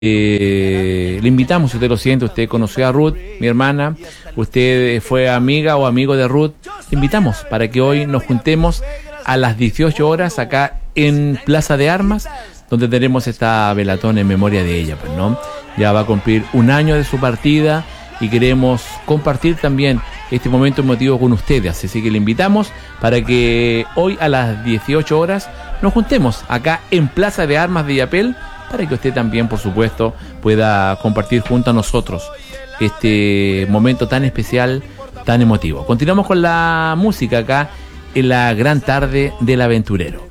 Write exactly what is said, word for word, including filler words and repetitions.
Eh, le invitamos, si usted lo siente, usted conoció a Ruth, mi hermana, usted fue amiga o amigo de Ruth, le invitamos para que hoy nos juntemos a las dieciocho horas acá en Plaza de Armas, donde tenemos esta velatón en memoria de ella, pues, ¿no? Ya va a cumplir un año de su partida y queremos compartir también este momento emotivo con ustedes, así que le invitamos para que hoy a las dieciocho horas nos juntemos acá en Plaza de Armas de Illapel, para que usted también, por supuesto, pueda compartir junto a nosotros este momento tan especial, tan emotivo. Continuamos con la música acá en la gran tarde del aventurero.